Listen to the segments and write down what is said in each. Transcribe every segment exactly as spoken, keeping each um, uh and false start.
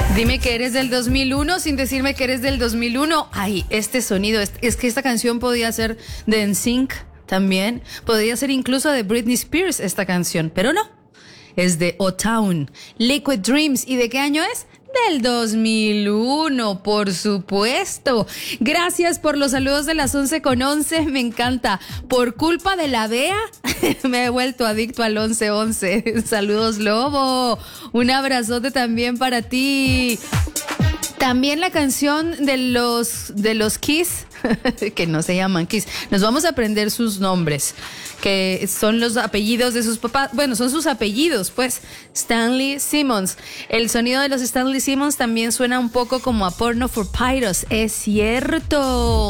Dime que eres del dos mil uno sin decirme que eres del dos mil uno. Ay, este sonido, es, es que esta canción podía ser de N Sync también. Podría ser incluso de Britney Spears esta canción, pero no. Es de O-Town, Liquid Dreams. ¿Y de qué año es? Del dos mil uno, por supuesto. Gracias por los saludos de las once con once, me encanta. Por culpa de la Bea, me he vuelto adicto al once once. Saludos, Lobo. Un abrazote también para ti. También la canción de los, de los Kiss, que no se llaman Kiss. Nos vamos a aprender sus nombres, que son los apellidos de sus papás. Bueno, son sus apellidos, pues. Stanley Simmons. El sonido de los Stanley Simmons también suena un poco como a Porno for Pyros. Es cierto.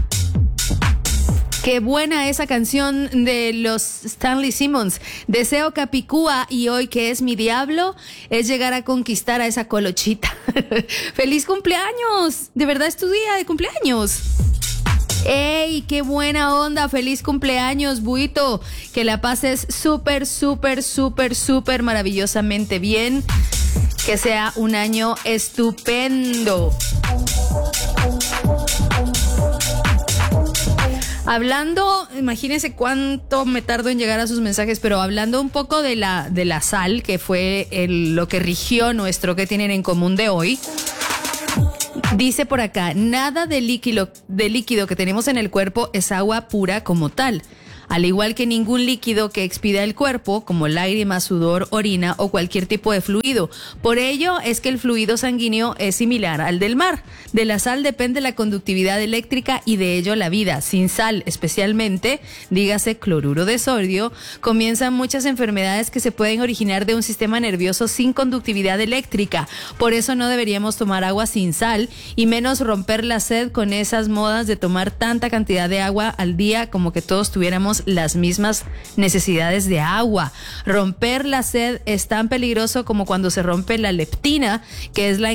Qué buena esa canción de los Stanley Simmons. Deseo Capicúa y hoy que es mi diablo es llegar a conquistar a esa colochita. ¡Feliz cumpleaños! De verdad es tu día de cumpleaños. ¡Ey, qué buena onda! ¡Feliz cumpleaños, Buito! Que la pases súper, súper, súper, súper maravillosamente bien. Que sea un año estupendo. Hablando, imagínense cuánto me tardo en llegar a sus mensajes, pero hablando un poco de la, de la sal, que fue el, lo que rigió nuestro que tienen en común de hoy. Dice por acá, nada de líquido, de líquido que tenemos en el cuerpo es agua pura como tal. Al igual que ningún líquido que expida el cuerpo, como lágrima, sudor, orina o cualquier tipo de fluido. Por ello es que el fluido sanguíneo es similar al del mar. De la sal depende la conductividad eléctrica y de ello la vida. Sin sal, especialmente, dígase cloruro de sodio, comienzan muchas enfermedades que se pueden originar de un sistema nervioso sin conductividad eléctrica. Por eso no deberíamos tomar agua sin sal y menos romper la sed con esas modas de tomar tanta cantidad de agua al día como que todos tuviéramos las mismas necesidades de agua. Romper la sed es tan peligroso como cuando se rompe la leptina, que es la